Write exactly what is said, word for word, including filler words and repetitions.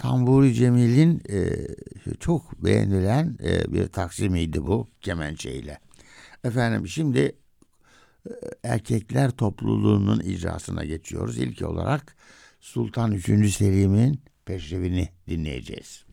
Tamburi Cemil'in e, çok beğenilen e, bir taksimiydi bu kemençeyle. Efendim şimdi e, erkekler topluluğunun icrasına geçiyoruz. İlk olarak Sultan üçüncü. Selim'in Peşrevini dinleyeceğiz.